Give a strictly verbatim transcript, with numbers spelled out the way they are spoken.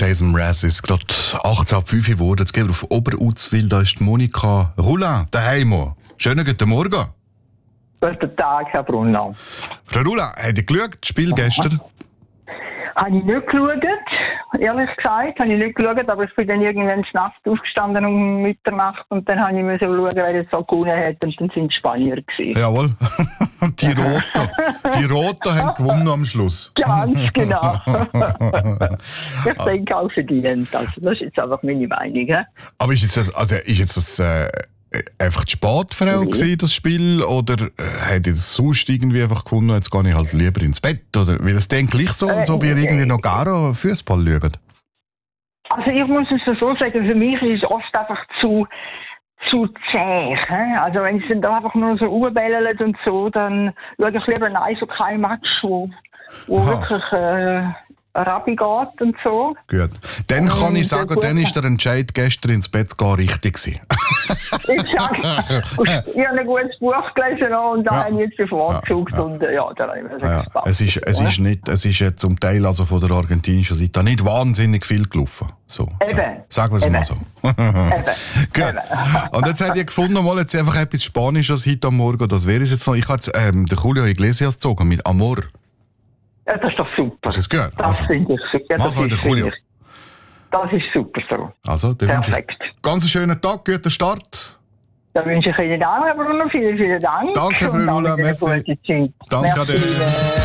Jason Mraz ist gerade achtzehn Uhr fünf geworden. Jetzt gehen wir auf Oberuzwil. Da ist die Monika Roulin daheim. Schönen guten Morgen. Guten Tag, Herr Brunner. Frau Roulin, habt ihr geschaut, das Spiel gestern? Habe ich nicht geschaut, ehrlich gesagt, habe ich nicht geschaut, aber ich bin dann irgendwann nachts aufgestanden um Mitternacht und dann habe ich müssen schauen, wer das so gewonnen hat und dann sind die Spanier gewesen. Jawohl. Die Roten. Die Roten haben gewonnen am Schluss. Ganz genau. Ich denke auch verdient. Also das ist jetzt einfach meine Meinung. He? Aber ist jetzt das, also ist jetzt das äh, einfach die Sportfrau gewesen, das Spiel, oder äh, hat ihr das sonst irgendwie einfach gefunden, jetzt gehe ich halt lieber ins Bett? Oder weil es dann gleich so, als ob ihr irgendwie noch gar Fußball schaut? Also ich muss es so sagen, für mich ist es oft einfach zu zu zäh. He? Also wenn es dann da einfach nur so umbellelt und so, dann schaue ich lieber ein Eishockey-Match, wo, wo wirklich äh, Rabbi geht und so. Gut. Dann kann Und ich sagen, dann ist der Entscheid gestern ins Bett zu gehen richtig gewesen. Ich sage, ich habe ein gutes Buch gelesen und da Ja. habe ich jetzt bevorzugt Ja, ja. und äh, ja, da habe ich mir Ja, gespannt. es ist, es ist nicht, es ist jetzt zum Teil also von der argentinischen Seite nicht wahnsinnig viel gelaufen. So, Eben. sagen wir es Eben. mal so. Gut. Und jetzt habt ihr gefunden, mal jetzt einfach etwas Spanisches heute am Morgen. Das wäre es jetzt noch. Ich habe ähm, den Julio Iglesias gezogen mit Amor. Ja, das ist doch super. Hast du es gehört? Das Also, finde ich super. Ja, das, mach ist, heute, Julio. finde ich- das ist super so. Also, dann wünsche Perfekt. ich ganz einen schönen Tag, guten Start. Da wünsche ich Ihnen auch, Herr Bruno, vielen, vielen Dank. Danke, Frau Und Roulin, damit eine merci. gute Zeit. Danke, Merci. ade.